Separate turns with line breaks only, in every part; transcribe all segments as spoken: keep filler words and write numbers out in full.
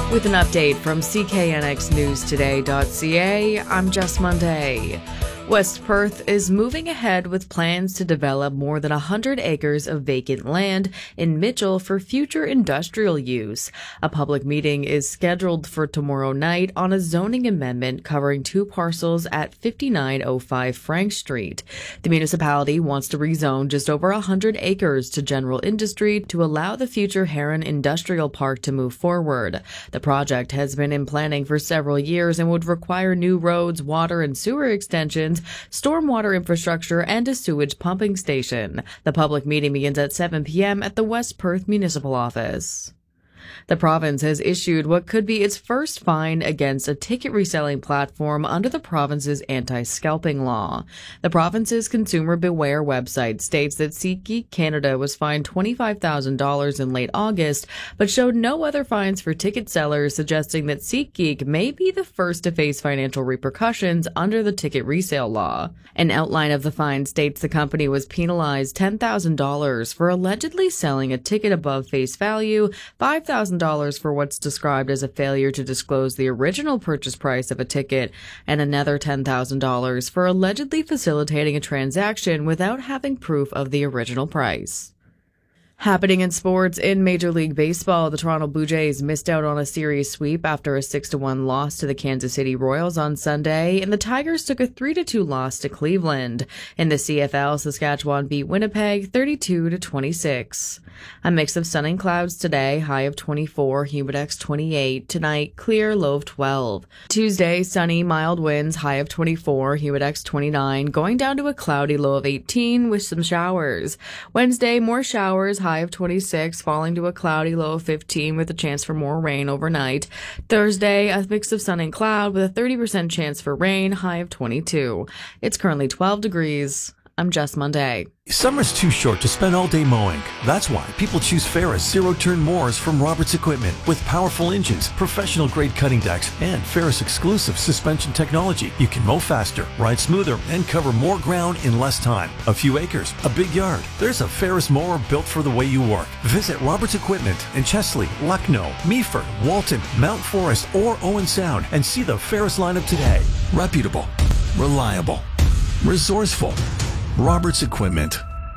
With an update from C K N X News Today dot C A, I'm Jess Monday. West Perth is moving ahead with plans to develop more than one hundred acres of vacant land in Mitchell for future industrial use. A public meeting is scheduled for tomorrow night on a zoning amendment covering two parcels at fifty-nine oh five Frank Street. The municipality wants to rezone just over one hundred acres to general industry to allow the future Heron Industrial Park to move forward. The project has been in planning for several years and would require new roads, water and sewer extensions, stormwater infrastructure, and a sewage pumping station. The public meeting begins at seven p.m. at the West Perth Municipal Office. The province has issued what could be its first fine against a ticket reselling platform under the province's anti-scalping law. The province's Consumer Beware website states that SeatGeek Canada was fined twenty-five thousand dollars in late August, but showed no other fines for ticket sellers, suggesting that SeatGeek may be the first to face financial repercussions under the ticket resale law. An outline of the fine states the company was penalized ten thousand dollars for allegedly selling a ticket above face value, five thousand dollars for what's described as a failure to disclose the original purchase price of a ticket, and another ten thousand dollars for allegedly facilitating a transaction without having proof of the original price. Happening in sports, in Major League Baseball, the Toronto Blue Jays missed out on a series sweep after a six to one loss to the Kansas City Royals on Sunday, and the Tigers took a three to two loss to Cleveland. In the C F L, Saskatchewan beat Winnipeg thirty-two to twenty-six. A mix of sun and clouds today, high of twenty-four, humidex twenty-eight. Tonight, clear, low of twelve. Tuesday, sunny, mild winds, high of twenty-four, humidex twenty-nine, going down to a cloudy low of eighteen with some showers. Wednesday, more showers, high of twenty-six, falling to a cloudy low of fifteen with a chance for more rain overnight. Thursday, a mix of sun and cloud with a thirty percent chance for rain, high of twenty-two. It's currently twelve degrees. I'm Jess Monday.
Summer's too short to spend all day mowing. That's why people choose Ferris zero-turn mowers from Roberts Equipment. With powerful engines, professional-grade cutting decks, and Ferris exclusive suspension technology, you can mow faster, ride smoother, and cover more ground in less time. A few acres, a big yard. There's a Ferris mower built for the way you work. Visit Roberts Equipment in Chesley, Lucknow, Meaford, Walton, Mount Forest, or Owen Sound, and see the Ferris lineup today. Reputable, reliable, resourceful. Roberts Equipment.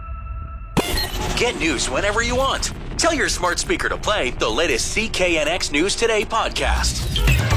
Get news whenever you want. Tell your smart speaker to play the latest C K N X News Today podcast.